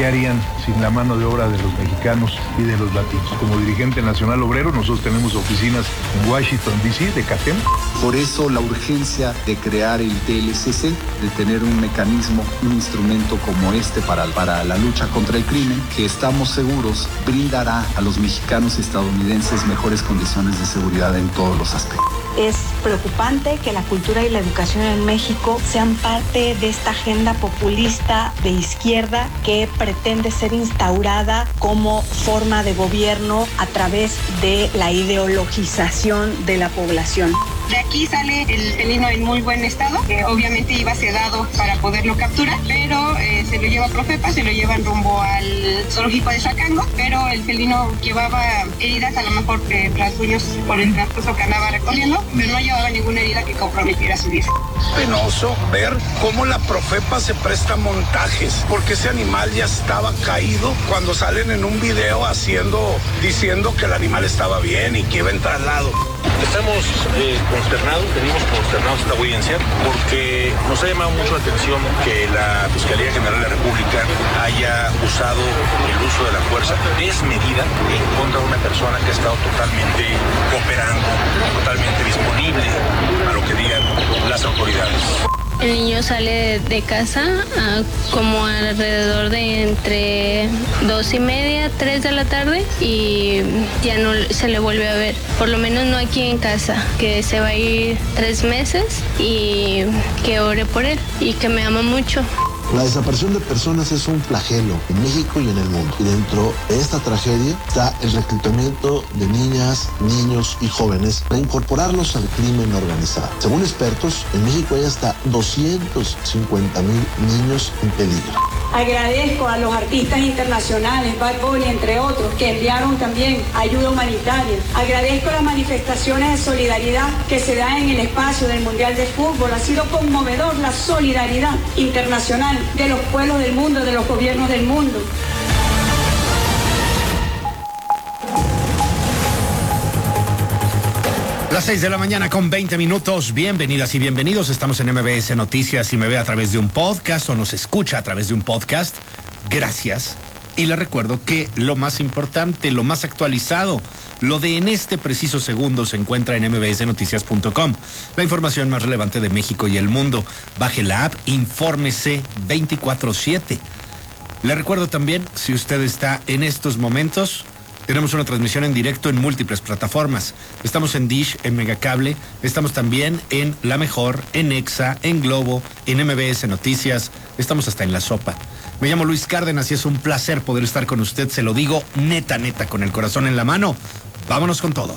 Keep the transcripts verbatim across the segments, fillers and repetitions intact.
¿qué harían sin la mano de obra de los mexicanos y de los latinos? Como dirigente nacional obrero, nosotros tenemos oficinas en Washington, D C, de CATEM. Por eso la urgencia de crear el T L C C, de tener un mecanismo, un instrumento como este para, para la lucha contra el crimen, que estamos seguros brindará a los mexicanos y estadounidenses mejores condiciones de seguridad en todos los aspectos. Es preocupante que la cultura y la educación en México sean parte de esta agenda populista de izquierda que pretende ser instaurada como forma de gobierno a través de la ideologización de la población. De aquí sale el felino en muy buen estado, que obviamente iba sedado para poderlo capturar, pero eh, se lo lleva a Profepa, se lo llevan rumbo al zoológico de Zacango, pero el felino llevaba heridas, a lo mejor eh, rasguños por el transcurso que andaba recorriendo, pero no llevaba ninguna herida que comprometiera su vida. Penoso ver cómo la Profepa se presta montajes, porque ese animal ya estaba caído cuando salen en un video haciendo, diciendo que el animal estaba bien y que iba en traslado. Estamos eh, consternados, venimos consternados esta audiencia porque nos ha llamado mucho la atención que la Fiscalía General de la República haya usado el uso de la fuerza desmedida en contra de una persona que ha estado totalmente cooperando, totalmente disponible a lo que digan las autoridades. El niño sale de casa a como alrededor de entre dos y media, tres de la tarde y ya no se le vuelve a ver. Por lo menos no aquí en casa, que se va a ir tres meses y que ore por él y que me ama mucho. La desaparición de personas es un flagelo en México y en el mundo. Y dentro de esta tragedia está el reclutamiento de niñas, niños y jóvenes para incorporarlos al crimen organizado. Según expertos, en México hay hasta doscientos cincuenta mil niños en peligro. Agradezco a los artistas internacionales, Bad Bunny, entre otros, que enviaron también ayuda humanitaria. Agradezco las manifestaciones de solidaridad que se dan en el espacio del Mundial de Fútbol. Ha sido conmovedor la solidaridad internacional de los pueblos del mundo, de los gobiernos del mundo. Las seis de la mañana con veinte minutos. Bienvenidas y bienvenidos. Estamos en M B S Noticias y me ve a través de un podcast o nos escucha a través de un podcast. Gracias. Y le recuerdo que lo más importante, lo más actualizado, lo de en este preciso segundo se encuentra en m b s noticias punto com. La información más relevante de México y el mundo. Baje la app, infórmese veinticuatro siete. Le recuerdo también, si usted está en estos momentos, tenemos una transmisión en directo en múltiples plataformas. Estamos en Dish, en Megacable, estamos también en La Mejor, en Exa, en Globo, en M B S Noticias, estamos hasta en La Sopa. Me llamo Luis Cárdenas y es un placer poder estar con usted, se lo digo neta, neta, con el corazón en la mano. Vámonos con todo.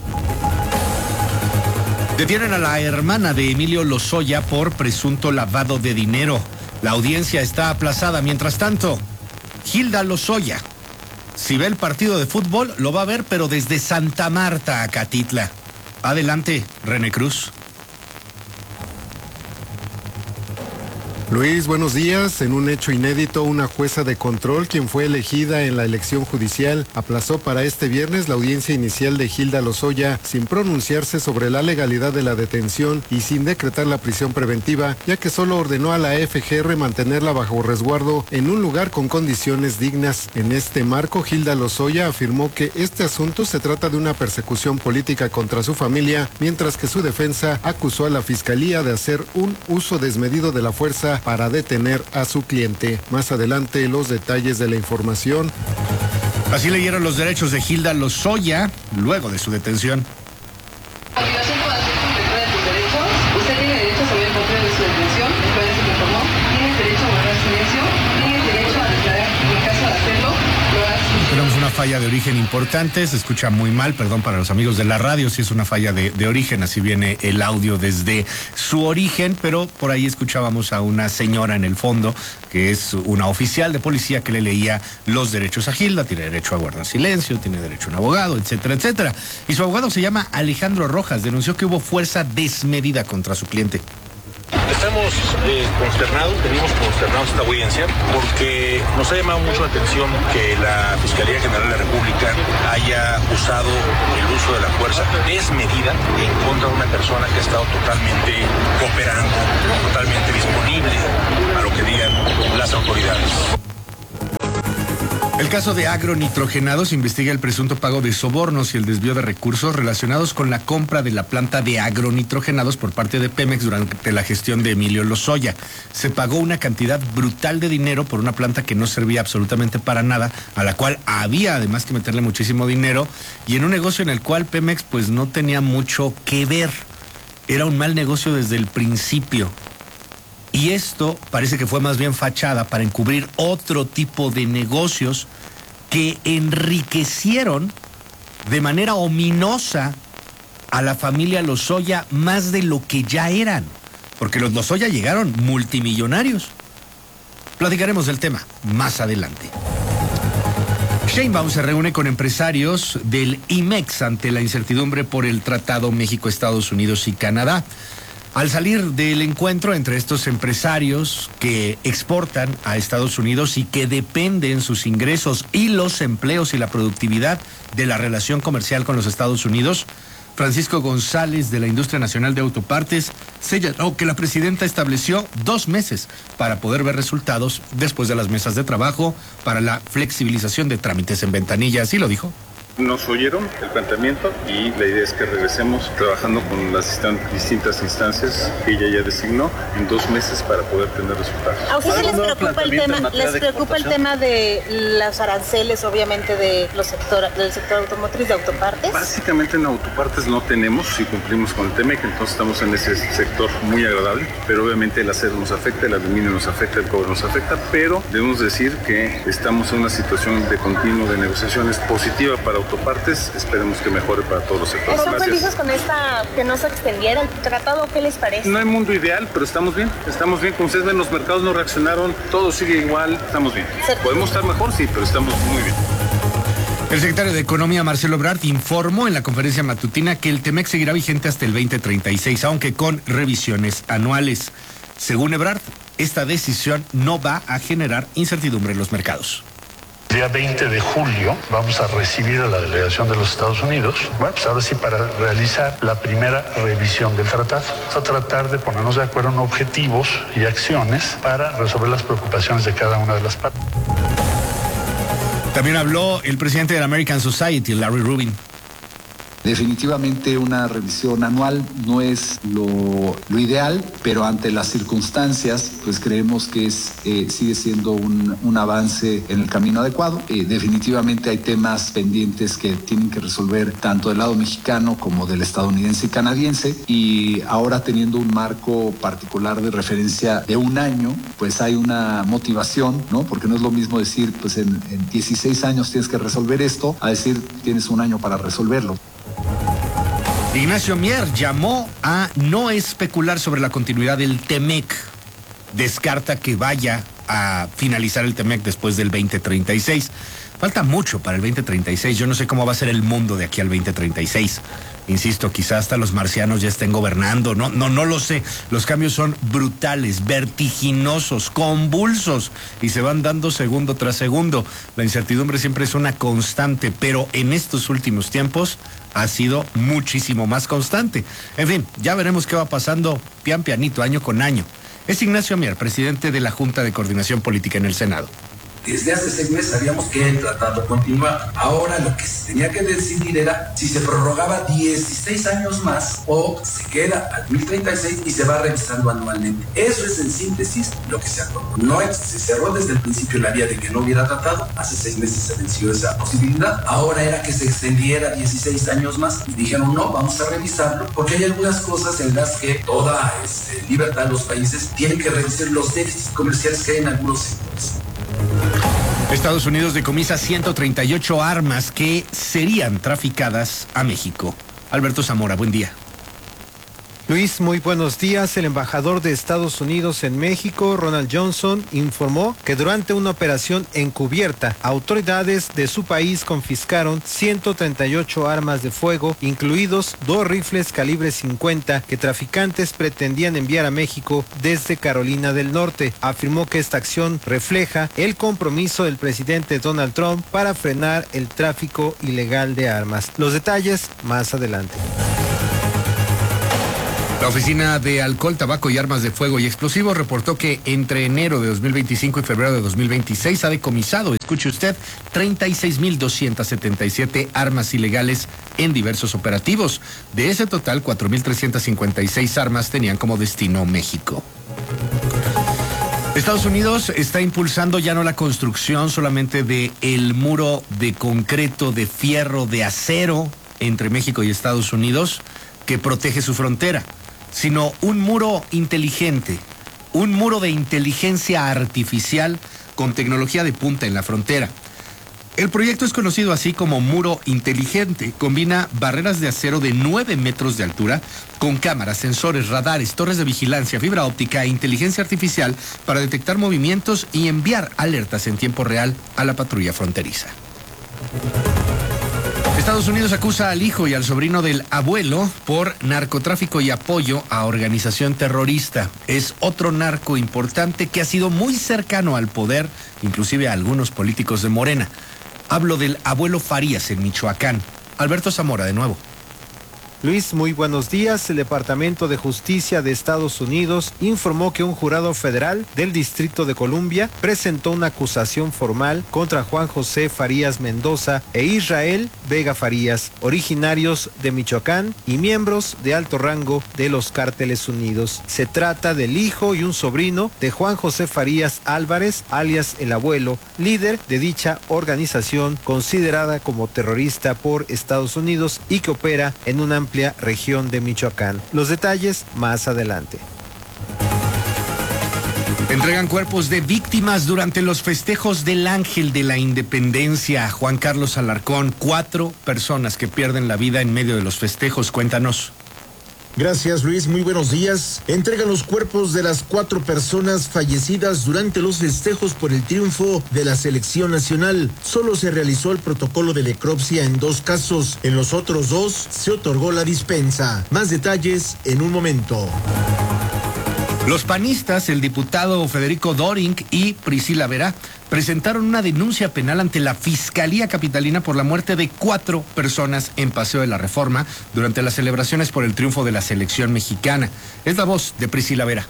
Detienen a la hermana de Emilio Lozoya por presunto lavado de dinero. La audiencia está aplazada. Mientras tanto, Hilda Lozoya, si ve el partido de fútbol, lo va a ver, pero desde Santa Marta a Catitla. Adelante, René Cruz. Luis, buenos días. En un hecho inédito, una jueza de control, quien fue elegida en la elección judicial, aplazó para este viernes la audiencia inicial de Hilda Lozoya sin pronunciarse sobre la legalidad de la detención y sin decretar la prisión preventiva, ya que solo ordenó a la F G R mantenerla bajo resguardo en un lugar con condiciones dignas. En este marco, Hilda Lozoya afirmó que este asunto se trata de una persecución política contra su familia, mientras que su defensa acusó a la fiscalía de hacer un uso desmedido de la fuerza para detener a su cliente. Más adelante, los detalles de la información. Así leyeron los derechos de Hilda Lozoya luego de su detención. A continuación, para hacer completar de sus derechos, usted tiene derecho a saber el motivo de su detención, después de que informó, tiene derecho a guardar silencio, tiene derecho a declarar en caso de hacerlo. Tenemos una falla de origen importante, se escucha muy mal, perdón para los amigos de la radio, si es una falla de, de origen, así viene el audio desde su origen, pero por ahí escuchábamos a una señora en el fondo, que es una oficial de policía que le leía los derechos a Hilda, tiene derecho a guardar silencio, tiene derecho a un abogado, etcétera, etcétera. Y su abogado se llama Alejandro Rojas, denunció que hubo fuerza desmedida contra su cliente. Estamos eh, consternados, venimos consternados esta audiencia porque nos ha llamado mucho la atención que la Fiscalía General de la República haya usado el uso de la fuerza desmedida en contra de una persona que ha estado totalmente cooperando, totalmente disponible a lo que digan las autoridades. El caso de agronitrogenados investiga el presunto pago de sobornos y el desvío de recursos relacionados con la compra de la planta de agronitrogenados por parte de Pemex durante la gestión de Emilio Lozoya. Se pagó una cantidad brutal de dinero por una planta que no servía absolutamente para nada, a la cual había además que meterle muchísimo dinero, y en un negocio en el cual Pemex pues no tenía mucho que ver. Era un mal negocio desde el principio. Y esto parece que fue más bien fachada para encubrir otro tipo de negocios que enriquecieron de manera ominosa a la familia Lozoya más de lo que ya eran. Porque los Lozoya llegaron multimillonarios. Platicaremos del tema más adelante. Sheinbaum se reúne con empresarios del I M E X ante la incertidumbre por el Tratado México-Estados Unidos y Canadá. Al salir del encuentro entre estos empresarios que exportan a Estados Unidos y que dependen sus ingresos y los empleos y la productividad de la relación comercial con los Estados Unidos, Francisco González de la Industria Nacional de Autopartes señaló que la presidenta estableció dos meses para poder ver resultados después de las mesas de trabajo para la flexibilización de trámites en ventanilla. Así lo dijo. Nos oyeron el planteamiento y la idea es que regresemos trabajando con las distintas instancias que ella ya designó en dos meses para poder tener resultados. ¿A ustedes les preocupa el tema, les preocupa el tema de los aranceles, obviamente, de los sector, del sector automotriz, de autopartes? Básicamente en autopartes no tenemos, si cumplimos con el T M E C, entonces estamos en ese sector muy agradable, pero obviamente el acero nos afecta, el aluminio nos afecta, el cobre nos afecta, pero debemos decir que estamos en una situación de continuo de negociaciones positiva para autopartes, esperemos que mejore para todos los sectores. ¿Están felices con esta, que no se extendiera el tratado? ¿Qué les parece? No hay mundo ideal, pero estamos bien, estamos bien. Como ustedes ven, los mercados no reaccionaron, todo sigue igual, estamos bien. ¿Podemos estar mejor? Sí, pero estamos muy bien. El secretario de Economía, Marcelo Ebrard, informó en la conferencia matutina que el T M E C seguirá vigente hasta el veinte treinta y seis, aunque con revisiones anuales. Según Ebrard, esta decisión no va a generar incertidumbre en los mercados. El día veinte de julio vamos a recibir a la delegación de los Estados Unidos, bueno, pues ahora sí para realizar la primera revisión del tratado. Vamos a tratar de ponernos de acuerdo en objetivos y acciones para resolver las preocupaciones de cada una de las partes. También habló el presidente de la American Society, Larry Rubin. Definitivamente una revisión anual no es lo, lo ideal, pero ante las circunstancias, pues creemos que es, eh, sigue siendo un, un avance en el camino adecuado. Eh, definitivamente hay temas pendientes que tienen que resolver tanto del lado mexicano como del estadounidense y canadiense, y ahora teniendo un marco particular de referencia de un año, pues hay una motivación, ¿no? Porque no es lo mismo decir, pues en, en dieciséis años tienes que resolver esto, a decir tienes un año para resolverlo. Ignacio Mier llamó a no especular sobre la continuidad del T M E C. Descarta que vaya a finalizar el T M E C después del veinte treinta y seis. Falta mucho para el veinte treinta y seis. Yo no sé cómo va a ser el mundo de aquí al veinte treinta y seis. Insisto, quizás hasta los marcianos ya estén gobernando. No, no, no lo sé. Los cambios son brutales, vertiginosos, convulsos y se van dando segundo tras segundo. La incertidumbre siempre es una constante, pero en estos últimos tiempos ha sido muchísimo más constante. En fin, ya veremos qué va pasando pian pianito, año con año. Es Ignacio Mier, presidente de la Junta de Coordinación Política en el Senado. Desde hace seis meses sabíamos que el tratado continuaba. Ahora lo que se tenía que decidir era si se prorrogaba dieciséis años más o se queda al dos mil treinta y seis y se va revisando anualmente. Eso es en síntesis lo que se acordó. No se cerró desde el principio la vía de que no hubiera tratado. Hace seis meses se venció esa posibilidad. Ahora era que se extendiera dieciséis años más. Y dijeron no, vamos a revisarlo porque hay algunas cosas en las que toda este, libertad de los países tienen que revisar los déficits comerciales que hay en algunos sectores. Estados Unidos decomisa ciento treinta y ocho armas que serían traficadas a México. Alberto Zamora, buen día. Luis, muy buenos días. El embajador de Estados Unidos en México, Ronald Johnson, informó que durante una operación encubierta, autoridades de su país confiscaron ciento treinta y ocho armas de fuego, incluidos dos rifles calibre cincuenta que traficantes pretendían enviar a México desde Carolina del Norte. Afirmó que esta acción refleja el compromiso del presidente Donald Trump para frenar el tráfico ilegal de armas. Los detalles más adelante. La La Oficina de Alcohol, Tabaco y Armas de Fuego y Explosivos reportó que entre enero de dos mil veinticinco y febrero de dos mil veintiséis ha decomisado, escuche usted, treinta y seis mil doscientas setenta y siete armas ilegales en diversos operativos. De ese total, cuatro mil trescientas cincuenta y seis armas tenían como destino México. Estados Unidos está impulsando ya no la construcción solamente de el muro de concreto, de fierro, de acero entre México y Estados Unidos que protege su frontera, sino un muro inteligente, un muro de inteligencia artificial con tecnología de punta en la frontera. El proyecto es conocido así como Muro Inteligente. Combina barreras de acero de nueve metros de altura con cámaras, sensores, radares, torres de vigilancia, fibra óptica e inteligencia artificial para detectar movimientos y enviar alertas en tiempo real a la patrulla fronteriza. Estados Unidos acusa al hijo y al sobrino del abuelo por narcotráfico y apoyo a organización terrorista. Es otro narco importante que ha sido muy cercano al poder, inclusive a algunos políticos de Morena. Hablo del abuelo Farías en Michoacán. Alberto Zamora, de nuevo. Luis, muy buenos días. El Departamento de Justicia de Estados Unidos informó que un jurado federal del Distrito de Columbia presentó una acusación formal contra Juan José Farías Mendoza e Israel Vega Farías, originarios de Michoacán y miembros de alto rango de los Cárteles Unidos. Se trata del hijo y un sobrino de Juan José Farías Álvarez, alias el abuelo, líder de dicha organización considerada como terrorista por Estados Unidos y que opera en una amplia región de Michoacán. Los detalles más adelante. Entregan cuerpos de víctimas durante los festejos del Ángel de la Independencia. Juan Carlos Alarcón, cuatro personas que pierden la vida en medio de los festejos. Cuéntanos. Gracias, Luis. Muy buenos días. Entregan los cuerpos de las cuatro personas fallecidas durante los festejos por el triunfo de la selección nacional. Solo se realizó el protocolo de necropsia en dos casos. En los otros dos se otorgó la dispensa. Más detalles en un momento. Los panistas, el diputado Federico Doring y Priscila Vera, presentaron una denuncia penal ante la Fiscalía Capitalina por la muerte de cuatro personas en Paseo de la Reforma durante las celebraciones por el triunfo de la selección mexicana. Es la voz de Priscila Vera.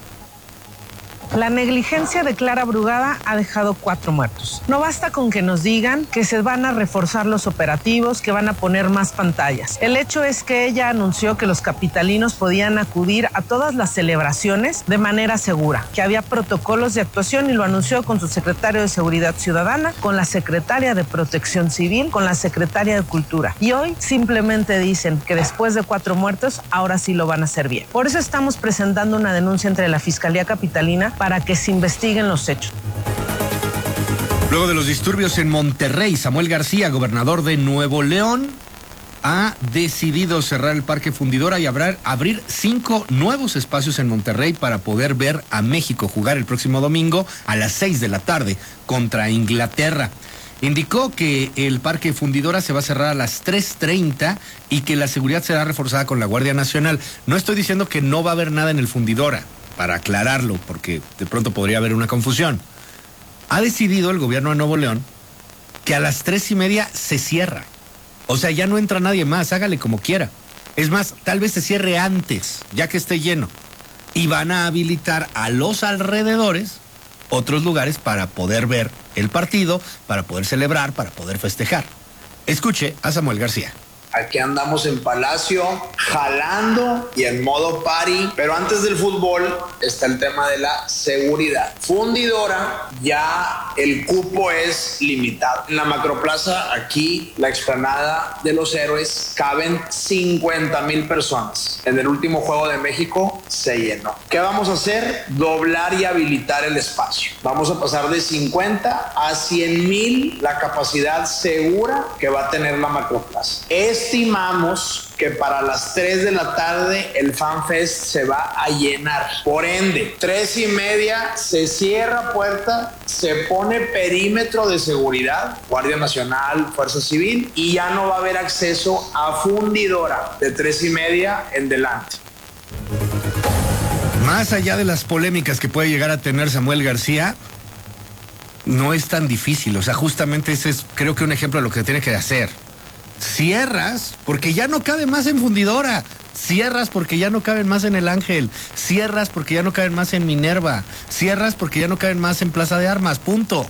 La negligencia de Clara Brugada ha dejado cuatro muertos. No basta con que nos digan que se van a reforzar los operativos, que van a poner más pantallas. El hecho es que ella anunció que los capitalinos podían acudir a todas las celebraciones de manera segura, que había protocolos de actuación y lo anunció con su secretario de Seguridad Ciudadana, con la secretaria de Protección Civil, con la secretaria de Cultura. Y hoy simplemente dicen que después de cuatro muertos, ahora sí lo van a hacer bien. Por eso estamos presentando una denuncia entre la Fiscalía Capitalina para que se investiguen los hechos. Luego de los disturbios en Monterrey, Samuel García, gobernador de Nuevo León, ha decidido cerrar el Parque Fundidora y abrir, abrir cinco nuevos espacios en Monterrey para poder ver a México jugar el próximo domingo a las seis de la tarde contra Inglaterra. Indicó que el Parque Fundidora se va a cerrar a las tres treinta y que la seguridad será reforzada con la Guardia Nacional. No estoy diciendo que no va a haber nada en el Fundidora, para aclararlo, porque de pronto podría haber una confusión. Ha decidido el gobierno de Nuevo León que a las tres y media se cierra. O sea, ya no entra nadie más, hágale como quiera. Es más, tal vez se cierre antes, ya que esté lleno. Y van a habilitar a los alrededores otros lugares para poder ver el partido, para poder celebrar, para poder festejar. Escuche a Samuel García. Aquí andamos en Palacio, jalando y en modo party. Pero antes del fútbol está el tema de la seguridad. Fundidora, ya el cupo es limitado. En la Macroplaza, aquí, la explanada de los Héroes, caben cincuenta mil personas. En el último Juego de México se llenó. ¿Qué vamos a hacer? Doblar y habilitar el espacio. Vamos a pasar de cincuenta a cien mil la capacidad segura que va a tener la Macroplaza. Estimamos que para las tres de la tarde el FanFest se va a llenar. Por ende, tres y media se cierra puerta, se pone perímetro de seguridad, Guardia Nacional, Fuerza Civil, y ya no va a haber acceso a Fundidora de tres y media en delante. Más allá de las polémicas que puede llegar a tener Samuel García, no es tan difícil. O sea, justamente ese es, creo que un ejemplo de lo que tiene que hacer. cierras porque ya no cabe más en Fundidora. Cierras porque ya no caben más en El Ángel. Cierras porque ya no caben más en Minerva. Cierras porque ya no caben más en Plaza de Armas. Punto.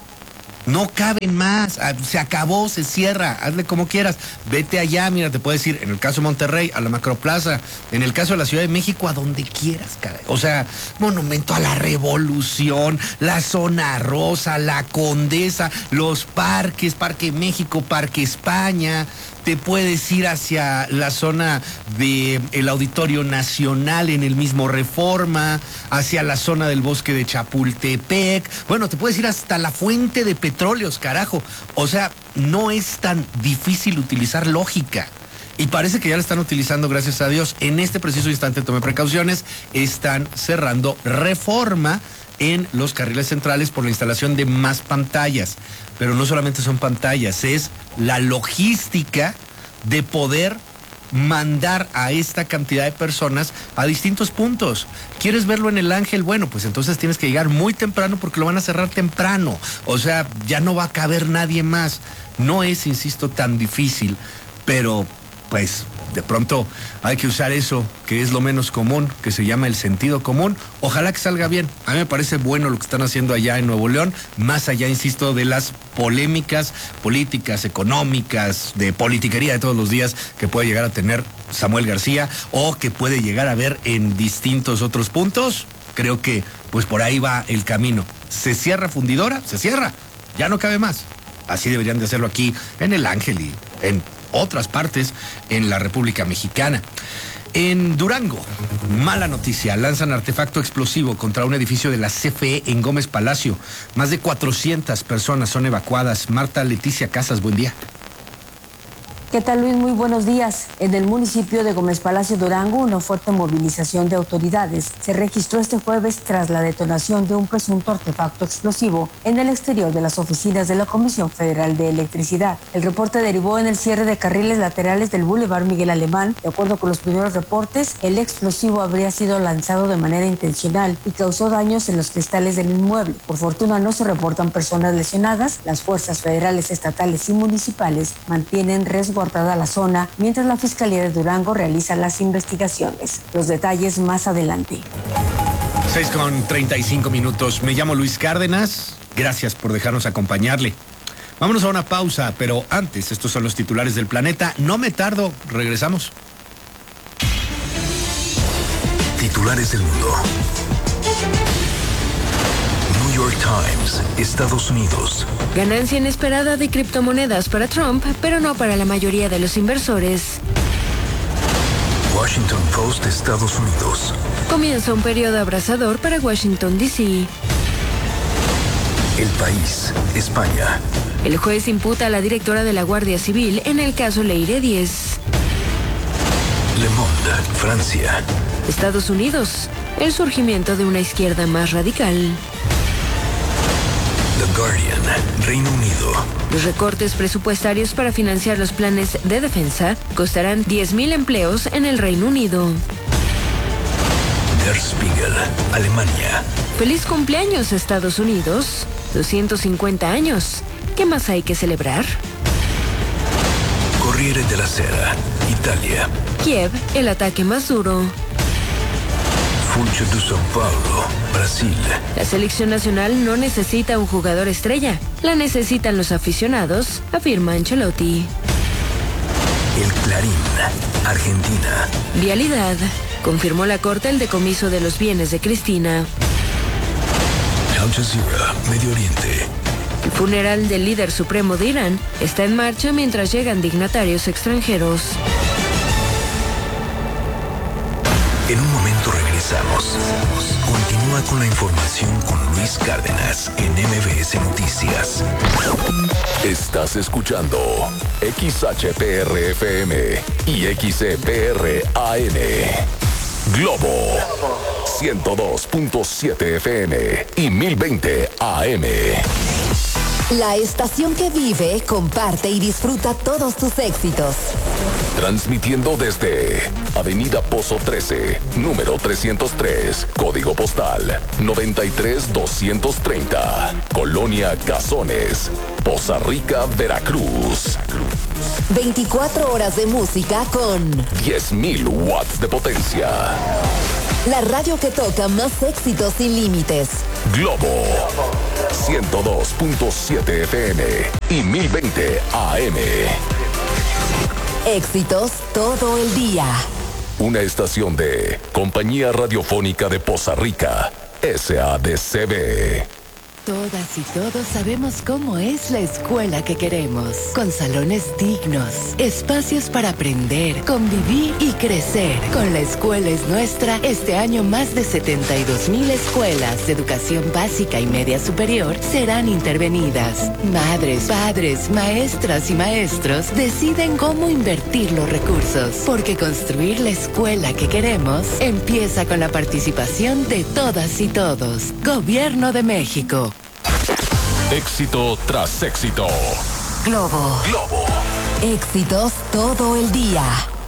No caben más. Se acabó, se cierra. Hazle como quieras. Vete allá, mira, te puedes ir, en el caso de Monterrey, a la Macroplaza. En el caso de la Ciudad de México, a donde quieras, caray. O sea, Monumento a la Revolución, la Zona Rosa, la Condesa, los parques, Parque México, Parque España. Te puedes ir hacia la zona del Auditorio Nacional en el mismo Reforma, hacia la zona del Bosque de Chapultepec. Bueno, te puedes ir hasta la Fuente de Petróleos, carajo. O sea, no es tan difícil utilizar lógica. Y parece que ya la están utilizando, gracias a Dios. En este preciso instante, tome precauciones, están cerrando Reforma en los carriles centrales por la instalación de más pantallas. Pero no solamente son pantallas, es la logística de poder mandar a esta cantidad de personas a distintos puntos. ¿Quieres verlo en El Ángel? Bueno, pues entonces tienes que llegar muy temprano porque lo van a cerrar temprano. O sea, ya no va a caber nadie más. No es, insisto, tan difícil, pero pues de pronto hay que usar eso, que es lo menos común, que se llama el sentido común. Ojalá que salga bien. A mí me parece bueno lo que están haciendo allá en Nuevo León, más allá, insisto, de las polémicas políticas, económicas, de politiquería de todos los días que puede llegar a tener Samuel García o que puede llegar a ver en distintos otros puntos. Creo que pues por ahí va el camino. Se cierra Fundidora, se cierra, ya no cabe más. Así deberían de hacerlo aquí en El Ángel y en otras partes en la República Mexicana. En Durango, mala noticia, lanzan artefacto explosivo contra un edificio de la C F E en Gómez Palacio. Más de cuatrocientas personas son evacuadas. Marta Leticia Casas, buen día. ¿Qué tal, Luis? Muy buenos días. En el municipio de Gómez Palacio, Durango, una fuerte movilización de autoridades se registró este jueves tras la detonación de un presunto artefacto explosivo en el exterior de las oficinas de la Comisión Federal de Electricidad. El reporte derivó en el cierre de carriles laterales del Boulevard Miguel Alemán. De acuerdo con los primeros reportes, el explosivo habría sido lanzado de manera intencional y causó daños en los cristales del inmueble. Por fortuna no se reportan personas lesionadas. Las fuerzas federales, estatales y municipales mantienen resguardo guardada la zona, mientras la Fiscalía de Durango realiza las investigaciones. Los detalles más adelante. seis con treinta y cinco minutos. Me llamo Luis Cárdenas. Gracias por dejarnos acompañarle. Vámonos a una pausa, pero antes, estos son los titulares del planeta. No me tardo, regresamos. Titulares del mundo. New York Times, Estados Unidos. Ganancia inesperada de criptomonedas para Trump, pero no para la mayoría de los inversores. Washington Post, Estados Unidos. Comienza un periodo abrasador para Washington, D C. El País, España. El juez imputa a la directora de la Guardia Civil en el caso Leire diez. Le Monde, Francia. Estados Unidos. El surgimiento de una izquierda más radical. The Guardian, Reino Unido. Los recortes presupuestarios para financiar los planes de defensa costarán diez mil empleos en el Reino Unido. Der Spiegel, Alemania. Feliz cumpleaños, Estados Unidos. doscientos cincuenta años. ¿Qué más hay que celebrar? Corriere della Sera, Italia. Kiev, el ataque más duro. Funcho de São Paulo, Brasil. La selección nacional no necesita un jugador estrella, la necesitan los aficionados, afirma Ancelotti. El Clarín, Argentina. Vialidad. Confirmó la Corte el decomiso de los bienes de Cristina. Al Jazeera, Medio Oriente. El funeral del líder supremo de Irán está en marcha mientras llegan dignatarios extranjeros. En un momento regresamos. Continúa con la información con Luis Cárdenas en M B S Noticias. Estás escuchando X H P R F M y X E P R A N. Globo ciento dos punto siete F M y mil veinte A M. La estación que vive, comparte y disfruta todos tus éxitos. Transmitiendo desde Avenida Pozo trece, número trescientos tres, código postal noventa y tres doscientos treinta, Colonia Cazones, Poza Rica, Veracruz. veinticuatro horas de música con diez mil watts de potencia. La radio que toca más éxitos sin límites. Globo ciento dos punto siete F M y mil veinte A M. Éxitos todo el día. Una estación de Compañía Radiofónica de Poza Rica, S A D C B. Todas y todos sabemos cómo es la escuela que queremos, con salones dignos, espacios para aprender, convivir y crecer. Con La Escuela es Nuestra, este año más de setenta y dos mil escuelas de educación básica y media superior serán intervenidas. Madres, padres, maestras y maestros deciden cómo invertir los recursos, porque construir la escuela que queremos empieza con la participación de todas y todos. Gobierno de México. Éxito tras éxito. Globo. Globo. Éxitos todo el día.